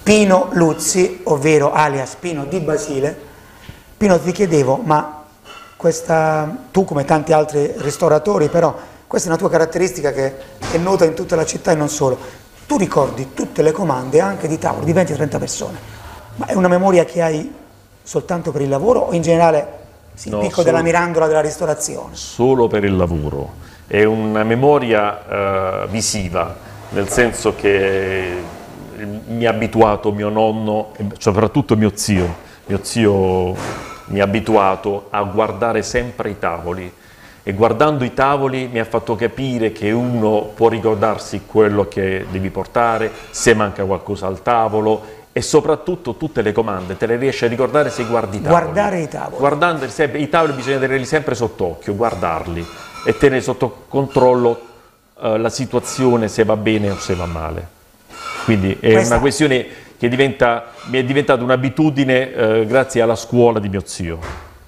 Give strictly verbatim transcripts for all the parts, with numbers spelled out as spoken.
Pino Luzzi, ovvero alias Pino Di Basile. Pino, ti chiedevo, ma questa, tu come tanti altri ristoratori, però questa è una tua caratteristica che è nota in tutta la città e non solo, tu ricordi tutte le comande anche di tavoli di venti trenta persone, ma è una memoria che hai soltanto per il lavoro o in generale il no, picco solo, della mirandola della ristorazione? Solo per il lavoro, è una memoria uh, visiva, nel senso che mi ha abituato mio nonno, soprattutto mio zio, mio zio mi ha abituato a guardare sempre i tavoli e guardando i tavoli mi ha fatto capire che uno può ricordarsi quello che devi portare, se manca qualcosa al tavolo e soprattutto tutte le comande te le riesci a ricordare se guardi i tavoli. Guardare i tavoli. Guardando sempre, i tavoli bisogna tenerli sempre sott'occhio, guardarli e tenere sotto controllo uh, la situazione, se va bene o se va male. Quindi è Questa... una questione che diventa, mi è diventata un'abitudine eh, grazie alla scuola di mio zio.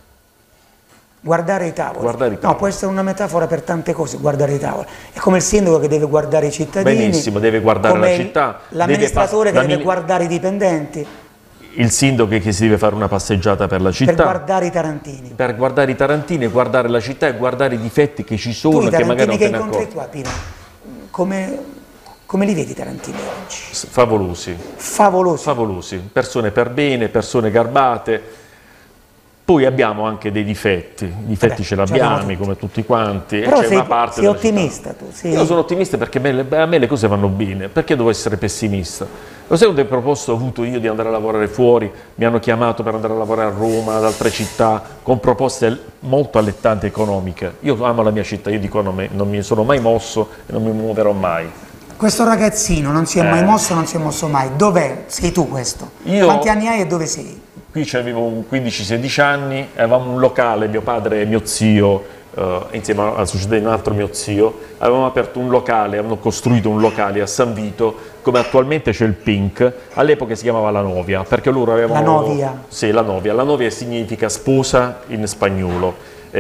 Guardare i tavoli. Guardare i tavoli. No, può essere una metafora per tante cose, guardare i tavoli. È come il sindaco che deve guardare i cittadini. Benissimo, deve guardare come la città. L'amministratore che deve mini... guardare i dipendenti. Il sindaco che si deve fare una passeggiata per la città. Per guardare i tarantini. Per guardare i tarantini, guardare la città e guardare i difetti che ci sono. Tu i che magari non che te ne incontri accorgi. qua, Pino, come... Come li vedi i tarantini oggi? Favolosi. Favolosi. Favolosi. Persone per bene, persone garbate. Poi abbiamo anche dei difetti. I difetti Vabbè, ce l'abbiamo, come tutti quanti. Però sei, sei, una parte sei ottimista tu. Sì. Io sono ottimista perché me le, a me le cose vanno bene. Perché devo essere pessimista? Lo secondo proposto ho avuto io di andare a lavorare fuori. Mi hanno chiamato per andare a lavorare a Roma, ad altre città, con proposte molto allettanti economiche. Io amo la mia città, io dico non, me, non mi sono mai mosso e non mi muoverò mai. Questo ragazzino non si è eh. mai mosso, non si è mosso mai. Dov'è? Sei tu questo? Io, Quanti anni hai e dove sei? Qui avevo quindici sedici anni, avevamo un locale, mio padre e mio zio, eh, insieme alla società di un altro mio zio, avevamo aperto un locale, avevano costruito un locale a San Vito, come attualmente c'è il Pink, all'epoca si chiamava La Novia, perché loro avevano... La Novia? Sì, La Novia. La Novia significa sposa in spagnolo.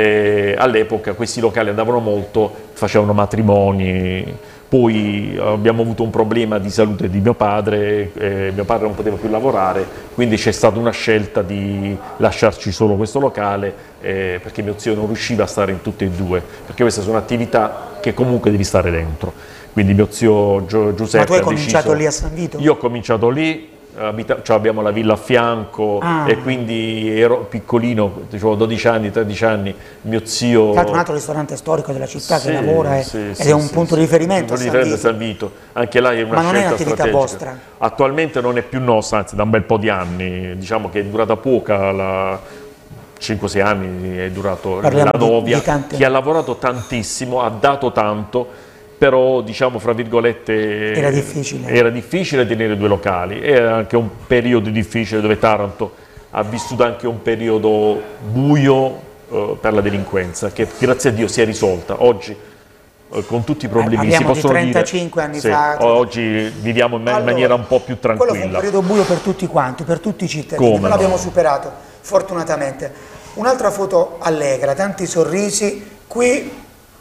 All'epoca questi locali andavano molto, facevano matrimoni. Poi abbiamo avuto un problema di salute di mio padre, eh, mio padre non poteva più lavorare, quindi c'è stata una scelta di lasciarci solo questo locale eh, perché mio zio non riusciva a stare in tutte e due, perché queste sono attività che comunque devi stare dentro. Quindi mio zio Gio, Giuseppe... Ma tu hai ha cominciato deciso, lì a San Vito? Io ho cominciato lì, abita, cioè abbiamo la villa a fianco ah. e quindi ero piccolino, avevo dodici anni, tredici anni, mio zio... Tra l'altro un altro ristorante storico della città sì, che lavora è, sì, ed sì, è un sì, punto sì, di riferimento punto a di San riferimento Vito. a San Vito, anche là è una Ma non è scelta un'attività strategica. vostra? Attualmente non è più nostra, anzi da un bel po' di anni, diciamo che è durata poca, la... cinque sei anni è durato. Parliamo La Novia, di, di tante... che ha lavorato tantissimo, ha dato tanto, però diciamo fra virgolette era difficile. era difficile tenere due locali, era anche un periodo difficile dove Taranto ha vissuto anche un periodo buio eh, per la delinquenza, che grazie a Dio si è risolta. Oggi eh, con tutti i problemi eh, si possono di trentacinque dire, anni sì, fa. oggi viviamo in allora, maniera un po' più tranquilla. Quello fu un periodo buio per tutti quanti, per tutti i cittadini, Come ma no? l'abbiamo superato fortunatamente. Un'altra foto allegra, tanti sorrisi, qui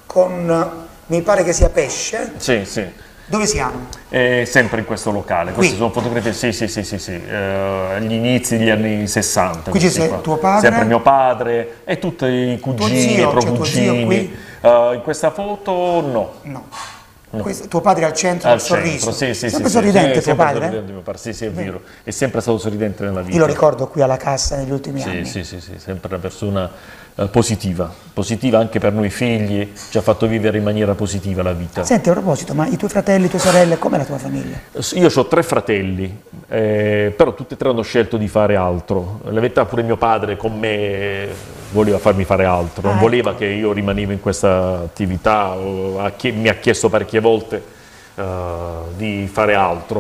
con... mi pare che sia Pesce. Sì, sì. Dove siamo? Eh, sempre in questo locale. Qui? Queste sono fotografie, sì, sì, sì, sì, sì. Eh, agli inizi degli anni sessanta. Qui c'è qua. tuo padre? Sempre mio padre e tutti i cugini, zio, i pro cioè tuo zio cugini. qui? Uh, in questa foto no. No. No. Questo, tuo padre al centro, Al al sorriso. centro, sì, sì, sempre sì, sorridente sì, tuo sempre padre? Sorridente, mio padre. Sì, sì, è vero. È sempre stato sorridente nella vita. Io lo ricordo qui alla cassa negli ultimi sì, anni. Sì, sì, sì, sempre una persona uh, positiva, positiva anche per noi figli, ci ha fatto vivere in maniera positiva la vita. Senti, a proposito, ma i tuoi fratelli, le tue sorelle, com'è la tua famiglia? Io ho tre fratelli, eh, però tutti e tre hanno scelto di fare altro. La verità pure mio padre con me voleva farmi fare altro, non ah, voleva ecco. che io rimanevo in questa attività, o ha, mi ha chiesto parecchie volte Uh, di fare altro,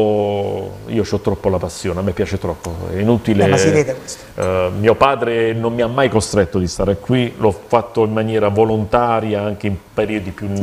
però io ho troppo la passione, a me piace troppo, è inutile. Eh, ma si vede questo. Uh, mio padre non mi ha mai costretto di stare qui, l'ho fatto in maniera volontaria anche in periodi più